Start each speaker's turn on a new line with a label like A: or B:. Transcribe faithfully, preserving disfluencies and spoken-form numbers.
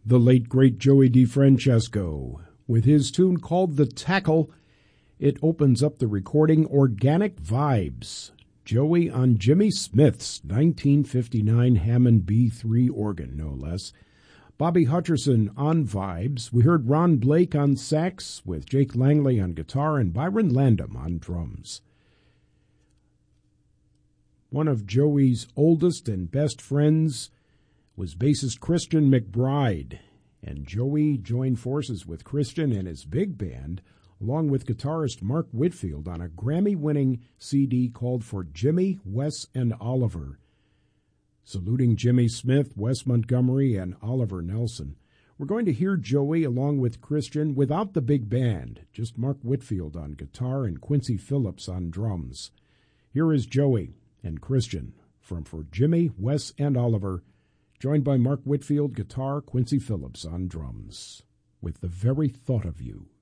A: the late, great Joey DeFrancesco. With his tune called The Tackle, it opens up the recording Organic Vibes. Joey on Jimmy Smith's nineteen fifty-nine Hammond B three organ, no less. Bobby Hutcherson on vibes. We heard Ron Blake on sax with Jake Langley on guitar and Byron Landam on drums. One of Joey's oldest and best friends was bassist Christian McBride, and Joey joined forces with Christian and his big band, along with guitarist Mark Whitfield, on a Grammy-winning C D called For Jimmy, Wes, and Oliver. Saluting Jimmy Smith, Wes Montgomery, and Oliver Nelson. We're going to hear Joey along with Christian without the big band, just Mark Whitfield on guitar and Quincy Phillips on drums. Here is Joey and Christian from For Jimmy, Wes, and Oliver, joined by Mark Whitfield, guitar, Quincy Phillips on drums, with The Very Thought of You.